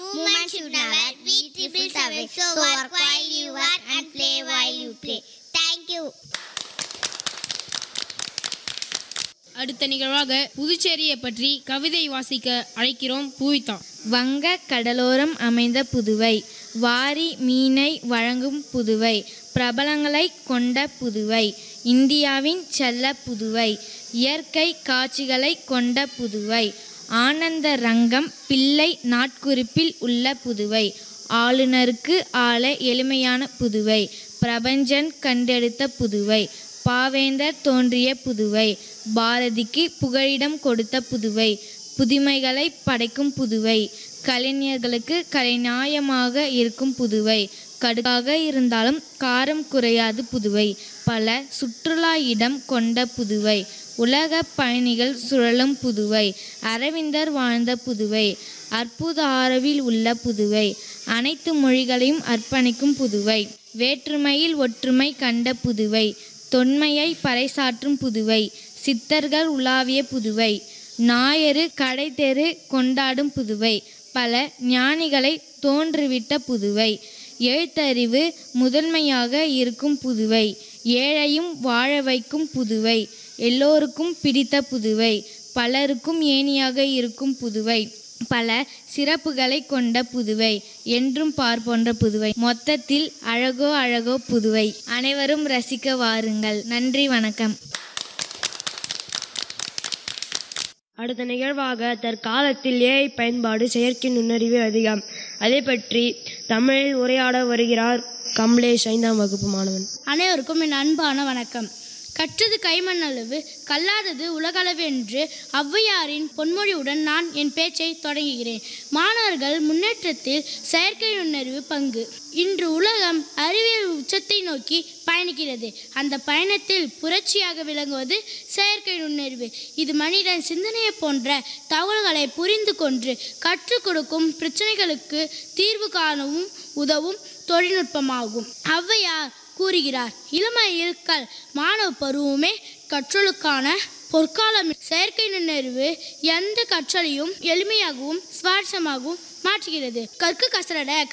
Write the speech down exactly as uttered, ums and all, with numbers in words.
Women should never be tripled away. So work while you work and play while you play. Thank you. அடுத்த நிகழ்வாக புதுச்சேரியை பற்றி கவிதை வாசிக்க அழைக்கிறோம் பூவிதா. வங்க கடலோரம் அமைந்த புதுவை, வாரி மீனை வழங்கும் புதுவை, பிரபலங்களை கொண்ட புதுவை, இந்தியாவின் செல்ல புதுவை, இயற்கை காட்சிகளை கொண்ட புதுவை, ஆனந்த ரங்கம் பிள்ளை நாட்குறிப்பில் உள்ள புதுவை, ஆளுநருக்கு ஆள எளிமையான புதுவை, பிரபஞ்சன் கண்டெடுத்த புதுவை, பாவேந்தர் தோன்றிய புதுவை, பாரதிக்கு புகழிடம் கொடுத்த புதுவை, புதுமைகளை படைக்கும் புதுவை, கலைஞர்களுக்கு கலைஞாயமாக இருக்கும் புதுவை, கடுகாக இருந்தாலும் காரம் குறையாது புதுவை, பல சுற்றுலா இடம் கொண்ட புதுவை, உலக பயணிகள் சுழலும் புதுவை, அரவிந்தர் வாழ்ந்த புதுவை, அற்புத ஆரவில் உள்ள புதுவை, அனைத்து மொழிகளையும் அர்ப்பணிக்கும் புதுவை, வேற்றுமையில் ஒற்றுமை கண்ட புதுவை, தொன்மையை பறைசாற்றும் புதுவை, சித்தர்கள் உலாவிய புதுவை, ஞாயிறு கடை தெரு கொண்டாடும் புதுவை, பல ஞானிகளை தோன்றுவிட்ட புதுவை, எழுத்தறிவு முதன்மையாக இருக்கும் புதுவை, ஏழையும் வாழ வைக்கும் புதுவை, எல்லோருக்கும் பிடித்த புதுவை, பலருக்கும் ஏணியாக இருக்கும் புதுவை, பல சிறப்புகளை கொண்ட புதுவை, என்றும் பார்ப்போன்ற புதுவை, மொத்தத்தில் அழகோ அழகோ புதுவை. அனைவரும் ரசிக்க வாருங்கள். நன்றி, வணக்கம். அடுத்த நிகழ்வாக தற்காலத்தில் ஏஐ பயன்பாடு செயற்கை நுண்ணறிவு அதிகம், அதை பற்றி தமிழில் உரையாட வருகிறார் கமலேஷ், ஐந்தாம் வகுப்பு மாணவன். அனைவருக்கும் என் அன்பான வணக்கம். கற்றது கைமண்ணளவு கல்லாதது உலகளவு என்று ஔவையாரின் பொன்மொழியுடன் நான் என் பேச்சை தொடங்குகிறேன். மாணவர்கள் முன்னேற்றத்தில் செயற்கை நுண்ணறிவு பங்கு. இன்று உலகம் அறிவியல் உச்சத்தை நோக்கி பயணிக்கிறது. அந்த பயணத்தில் புரட்சியாக விளங்குவது செயற்கை நுண்ணறிவு. இது மனிதன் சிந்தனையை போன்ற தகவல்களை புரிந்து கொண்டு கற்றுக் கொடுக்கும், பிரச்சனைகளுக்கு தீர்வு காணவும் உதவும் தொழில்நுட்பமாகும். ஔவையார் கூறுகிறார், இளமையில் கல், மாணவ பருவமே கற்றலுக்கான பொற்காலம். செயற்கை நுண்ணறிவு எந்த கற்றலையும் எளிமையாகவும் சுவாரஸ்யமாகவும் மாற்றுகிறது. கற்க கசட